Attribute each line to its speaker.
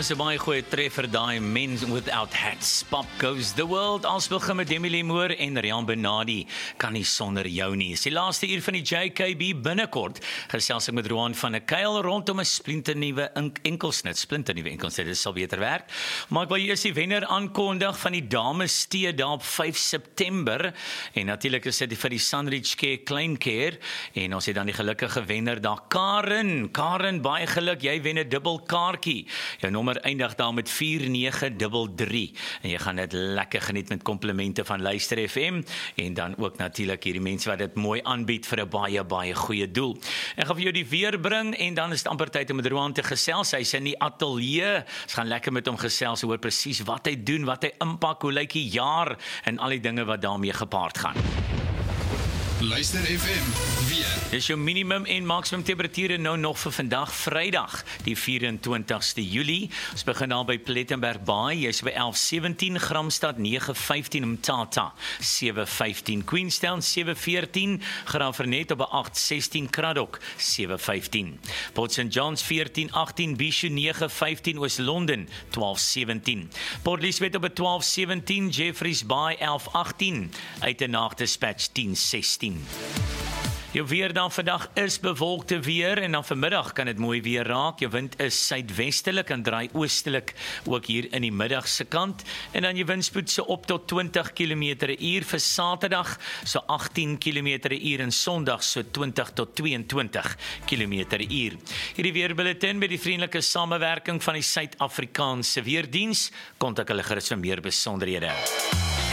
Speaker 1: is 'n baie goeie treffer daai Men Without Hats. Pop Goes the World. Ons begin met Demi Lee Moore en Rian Benadi. Kan nie sonder jou nie. Dis die laaste uur van die JKB binnekort. Gesels ek met Roan van der Kuil rondom 'n splinternuwe enkelsnit. Dit sal beter werk. Maar ek wil eers die wenner aankondig van die dames tee daar op 5 September. En natuurlik is dit vir die Sunridge Care Klein Care. En ons het dan die gelukkige wenner daar, Karen. Karen, baie geluk. Jy wen 'n dubbel kaartjie. Jou nommer eindig daar met 4933 en jy gaan dit lekker geniet met komplimente van Luister FM en dan ook natuurlik hierdie mense wat dit mooi aanbied vir 'n baie goeie doel. Ek gaan vir jou die weer bring en dan is dit amper tyd om met Roan te gesels. Hy's in die ateljee. Ons gaan lekker met hom gesels oor presies wat hy doen, wat hy impak, hoe lyk die jaar en al die dinge wat daarmee gepaard gaan.
Speaker 2: Luister FM, weer.
Speaker 1: Dis jou minimum en maksimum temperature nou nog vir vandag, Vrydag, die 24ste Julie. Ons begin daar by Plettenberg Baai, jy's by 11:17, Gramstad 9:15, Mthatha 7:15, Queenstown 7:14, Graafrenet op 8:16, Craddock 7:15, Port St Johns 14:18, Bishu 9:15, Oos-London 12:17, Port Elizabeth op 12:17, Jeffreys Bay 11:18, Uitenhaag Dispatch 10:16. Jou weer dan vandag is bewolkte weer en dan vanmiddag kan dit mooi weer raak. Jou wind is suidwestelik en draai oostelik ook hier in die middagse kant. En dan jou windspoed so op tot 20 km/h vir Saterdag, so 18 km/h en Sondag so 20 tot 22 km/h. Hierdie weerbulletin met die vriendelike samewerking van die Suid-Afrikaanse Weerdiens. Kontak hulle gerus vir meer besonderhede.